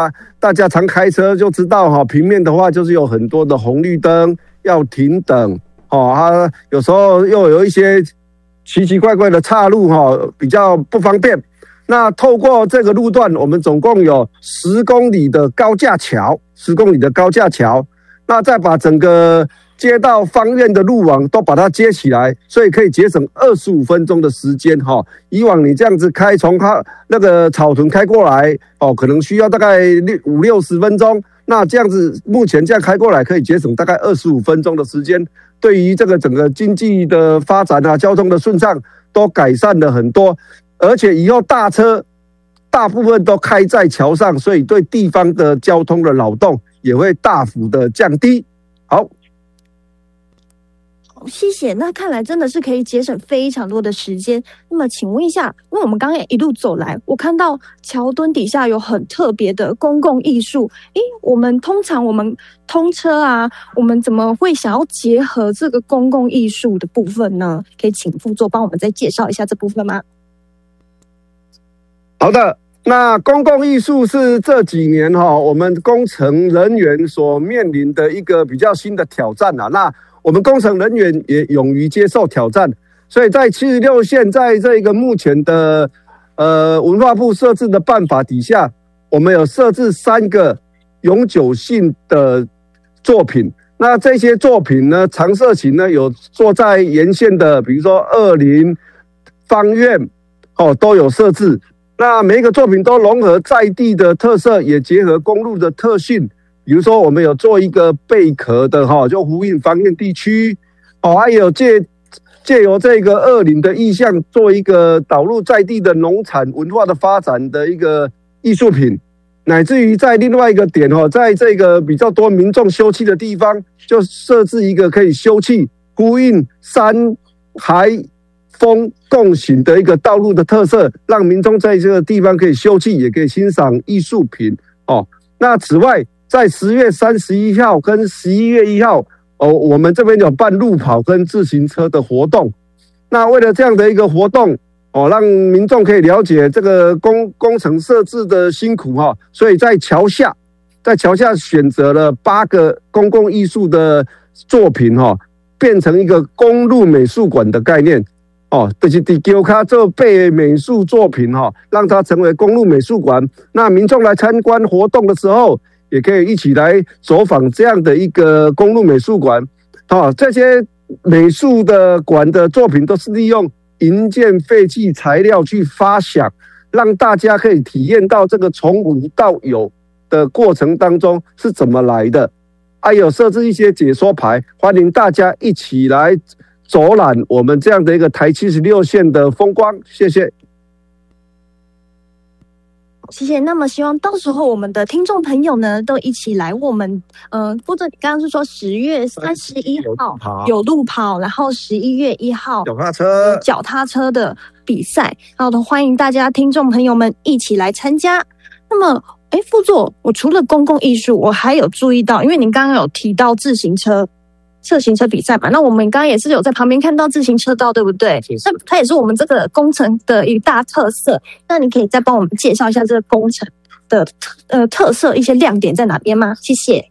那大家常开车就知道哈，平面的话就是有很多的红绿灯要停等，它有时候又有一些奇奇怪怪的岔路哈，比较不方便。那透过这个路段，我们总共有10公里的高架桥，10公里的高架桥，那再把整个街道方院的路网都把它接起来，所以可以节省25分钟的时间哈。以往你这样子开从那个草屯开过来可能需要大概50-60分钟，那这样子目前这样开过来可以节省大概25分钟的时间，对于这个整个经济的发展啊，交通的顺畅都改善了很多。而且以后大车大部分都开在桥上，所以对地方的交通的扰动也会大幅的降低。好， 谢谢。那看来真的是可以节省非常多的时间。那么请问一下，因为我们刚刚也一路走来，我看到桥墩底下有很特别的公共艺术。我们通通车啊，我们怎么会想要结合这个公共艺术的部分呢？可以请副座帮我们再介绍一下这部分吗？ 好的，那公共艺术是这几年我们工程人员所面临的一个比较新的挑战啊。那我们工程人员也勇于接受挑战，所以在76线，在这个目前的文化部设置的办法底下，我们有设置3个永久性的作品。那这些作品呢，常设型呢有做在沿线的，比如说二林、方院都有设置。那每一个作品都融合在地的特色，也结合公路的特性。比如说，我们有做一个贝壳的就呼应方院地区，还有借由这个二林的意象，做一个导入在地的农产文化的发展的一个艺术品，乃至于在另外一个点在这个比较多民众休憩的地方，就设置一个可以休憩、呼应山海风共行的一个道路的特色，让民众在这个地方可以休憩，也可以欣赏艺术品那此外，在10月31号跟11月1号我们这边有办路跑跟自行车的活动。那为了这样的一个活动让民众可以了解这个工程设置的辛苦所以在桥下选择了8个公共艺术的作品变成一个公路美术馆的概念就是在桥下做8个美术作品让它成为公路美术馆。那民众来参观活动的时候，也可以一起来走访这样的一个公路美术馆这些美术的馆的作品都是利用营建废弃材料去发想，让大家可以体验到这个从无到有的过程当中是怎么来的。还有设置一些解说牌，欢迎大家一起来走览我们这样的一个台76线的风光。谢谢。 谢谢。那么希望到时候我们的听众朋友呢，都一起来我们或者你刚刚是说10月31号有路跑，然后11月1号脚踏车的比赛，然后欢迎大家听众朋友们一起来参加。那么副座，我除了公共艺术，我还有注意到，因为您刚刚有提到自行车比赛嘛，那我们刚刚也是有在旁边看到自行车道，对不对？那它也是我们这个工程的一大特色。那你可以再帮我们介绍一下这个工程的特色，一些亮点在哪边吗？谢谢。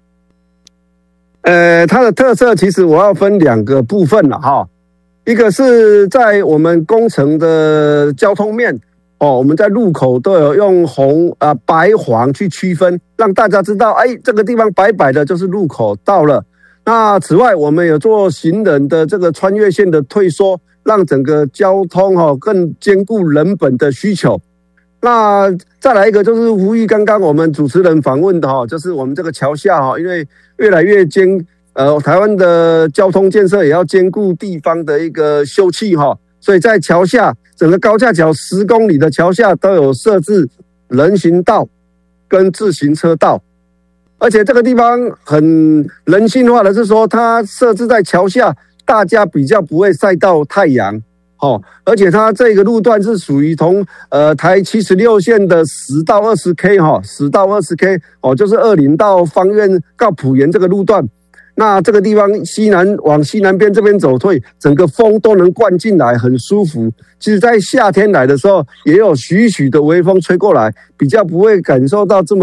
它的特色其实我要分2个部分了一个是在我们工程的交通面我们在路口都有用白黄去区分，让大家知道这个地方白白的就是路口到了。那此外，我们有做行人的这个穿越线的退缩，让整个交通更兼顾人本的需求。那再来一个就是呼吁刚刚我们主持人访问的就是我们这个桥下因为越来越台湾的交通建设也要兼顾地方的一个休憩所以在桥下整个高架桥10公里的桥下都有设置人行道跟自行车道。而且这个地方很人性化的是说，它设置在桥下，大家比较不会晒到太阳而且它这个路段是属于从台76线的10到20K 10到20K 就是二林到方院到埔园这个路段。那这个地方往西南边这边走退，整个风都能灌进来，很舒服。其实在夏天来的时候，也有徐徐的微风吹过来，比较不会感受到这么